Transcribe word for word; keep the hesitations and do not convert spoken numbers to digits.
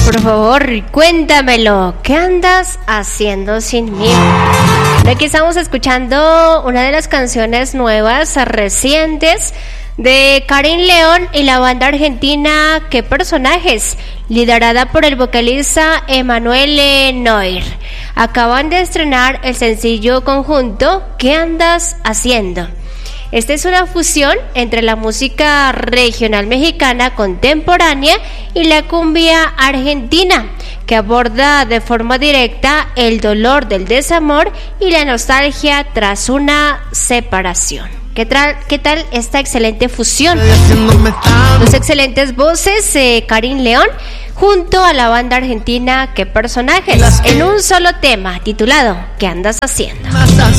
Por favor, cuéntamelo. ¿Qué andas haciendo sin mí? Aquí estamos escuchando una de las canciones nuevas, recientes, de Karin León y la banda argentina ¿Qué personajes?, liderada por el vocalista Emanuele Noir. Acaban de estrenar el sencillo conjunto ¿Qué andas haciendo? Esta es una fusión entre la música regional mexicana contemporánea y la cumbia argentina, que aborda de forma directa el dolor del desamor y la nostalgia tras una separación. ¿Qué, tra- ¿Qué tal esta excelente fusión? Dos excelentes voces, eh, Karin León junto a la banda argentina ¿Qué personajes?, en un solo tema titulado ¿Qué andas haciendo?